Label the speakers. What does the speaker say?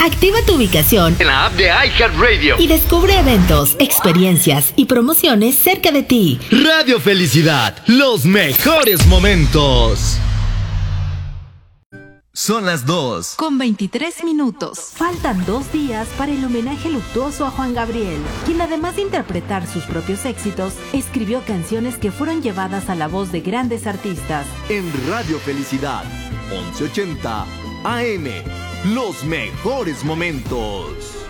Speaker 1: Activa tu ubicación
Speaker 2: en la app de iHeartRadio
Speaker 1: y descubre eventos, experiencias y promociones cerca de ti.
Speaker 3: Radio Felicidad, los mejores momentos.
Speaker 4: Son las
Speaker 5: 2:23.
Speaker 6: Faltan 2 días para el homenaje luctuoso a Juan Gabriel, quien además de interpretar sus propios éxitos, escribió canciones que fueron llevadas a la voz de grandes artistas.
Speaker 4: En Radio Felicidad, 1180 AM, los mejores momentos.